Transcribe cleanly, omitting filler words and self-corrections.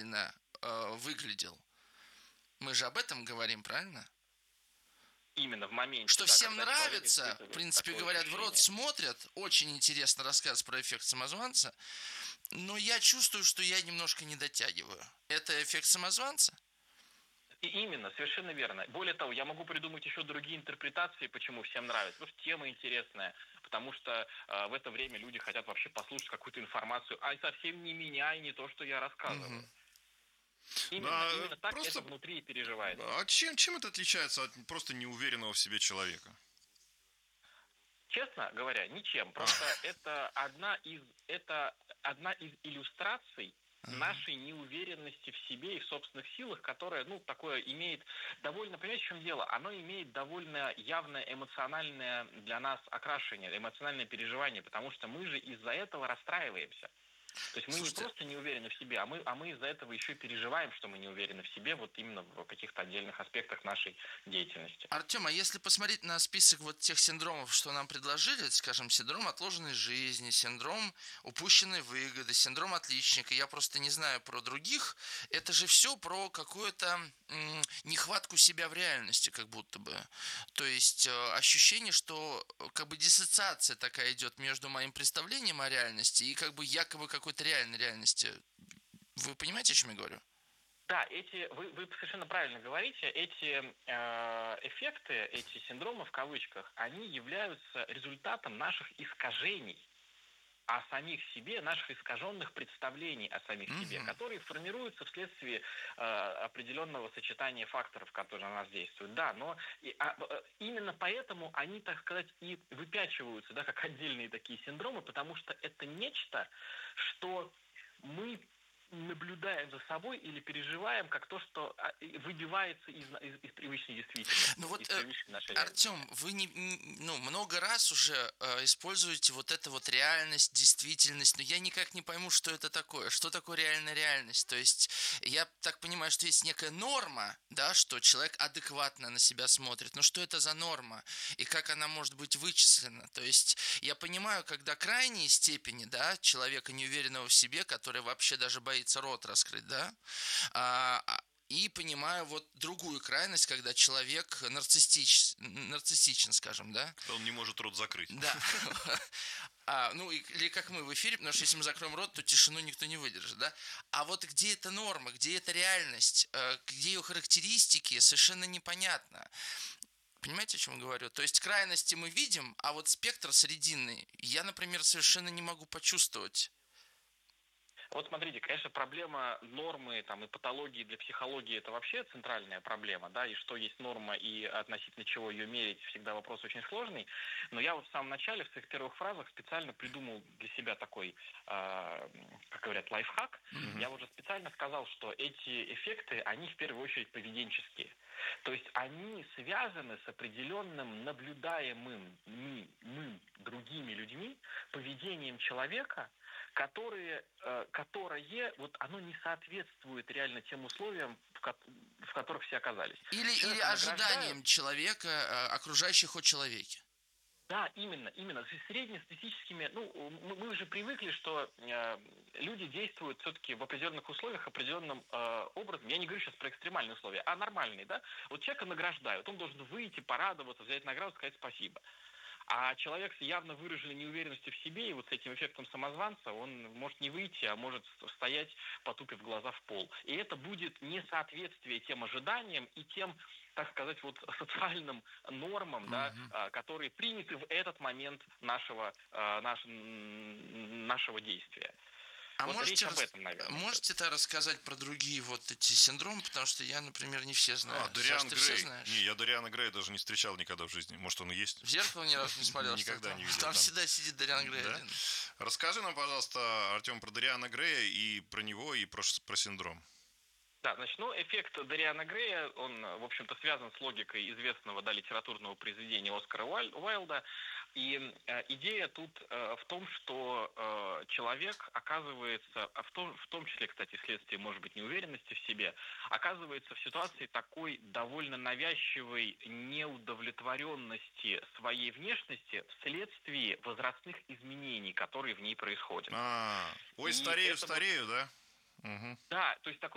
неправильно выглядел. Мы же об этом говорим, правильно? Именно в моменте, Что да, всем когда человек нравится, в испытывает принципе, такое говорят, в рот ощущение. смотрят, очень интересно рассказ про эффект самозванца, но я чувствую, что я немножко не дотягиваю. Это эффект самозванца? И именно, совершенно верно. Более того, я могу придумать еще другие интерпретации, почему всем нравится. Потому что тема интересная, потому что в это время люди хотят вообще послушать какую-то информацию, а совсем не меня и не то, что я рассказываю. Мгм. Именно, Да, именно так это просто, внутри и переживается. а чем это отличается от просто неуверенного в себе человека? Честно говоря, ничем. Просто это одна из иллюстраций нашей неуверенности в себе и в собственных силах, которая, ну, такое имеет довольно, понимаете, в чем дело? Оно имеет довольно явное эмоциональное для нас окрашивание, эмоциональное переживание, потому что мы же из-за этого расстраиваемся. То есть мы не Слушайте, просто не уверены в себе, а мы из-за этого еще и переживаем, что мы не уверены в себе, вот именно в каких-то отдельных аспектах нашей деятельности. Артем, а если посмотреть на список вот тех синдромов, что нам предложили, скажем, синдром отложенной жизни, синдром упущенной выгоды, синдром отличника, я просто не знаю про других, это же все про какую-то нехватку себя в реальности, как будто бы. То есть ощущение, что как бы диссоциация такая идет между моим представлением о реальности и как бы якобы какой-то реальной реальности. Вы понимаете, о чем я говорю? Да, вы совершенно правильно говорите, эти эффекты, эти синдромы в кавычках, они являются результатом наших искажений о самих себе, наших искаженных представлений о самих себе, Мгм. которые формируются вследствие определенного сочетания факторов, которые на нас действуют. Да, но именно поэтому они, так сказать, и выпячиваются, да, как отдельные такие синдромы, потому что это нечто, что мы наблюдаем за собой или переживаем как то, что выбивается из привычной действительности, Ну из вот, привычной нашей реальности. Артем, вы ну, много раз уже используете вот это вот реальность, действительность, но я никак не пойму, что это такое. Что такое реальная реальность? То есть я так понимаю, что есть некая норма, да, что человек адекватно на себя смотрит. Но что это за норма? И как она может быть вычислена? То есть я понимаю, когда крайние степени, да, человека неуверенного в себе, который вообще даже боится рот раскрыть, да, и понимаю вот другую крайность, когда человек нарциссичен, скажем, да? Когда он не может рот закрыть. Да. Ну, или как мы в эфире, потому что если мы закроем рот, то тишину никто не выдержит, да? А вот где эта норма, где эта реальность, где ее характеристики, совершенно непонятно. Понимаете, о чем я говорю? То есть крайности мы видим, а вот спектр срединный я, например, совершенно не могу почувствовать. Вот смотрите, конечно, проблема нормы там, и патологии для психологии – это вообще центральная проблема, да, и что есть норма и относительно чего ее мерить, всегда вопрос очень сложный. Но я вот в самом начале, в своих первых фразах специально придумал для себя такой, как говорят, лайфхак. Мгм. Я уже специально сказал, что эти эффекты, они в первую очередь поведенческие. То есть они связаны с определенным наблюдаемым другими людьми поведением человека, которое вот оно не соответствует реально тем условиям, в которых все оказались. Или Человека награждают. ожиданием человека, окружающих о человеке. Да, именно. С среднестатистическими, ну, мы уже привыкли, что люди действуют все-таки в определенных условиях, определенным образом. Я не говорю сейчас про экстремальные условия, а нормальные, да. Вот человека награждают, он должен выйти, порадоваться, взять награду, сказать спасибо. А человек с явно выраженной неуверенностью в себе и вот с этим эффектом самозванца, он может не выйти, а может стоять, потупив глаза в пол. И это будет несоответствие тем ожиданиям и тем, так сказать, вот социальным нормам, да, Мгм. которые приняты в этот момент нашего действия. А Вот речь об этом, наверное, идет. можете рассказать про другие вот эти синдромы, потому что я, например, не все знаю. Саш, Дориан ты все Грей. знаешь? Не, я Дориана Грея даже не встречал никогда в жизни. Может, он и есть? В зеркало ни разу не смотрел, что Никогда там? не видел Там там. всегда сидит Дориан Грей Да? один. Расскажи нам, пожалуйста, Артем, про Дориана Грея и про него, и про синдром. Да, значит, эффект Дориана Грея, он, в общем-то, связан с логикой известного, да, литературного произведения Оскара Уайлда. И идея тут в том, что человек оказывается, в том числе, кстати, вследствие, может быть, неуверенности в себе, оказывается в ситуации такой довольно навязчивой неудовлетворенности своей внешности вследствие возрастных изменений, которые в ней происходят. Ой, И старею, это вот, старею, да? Угу. да, то есть такой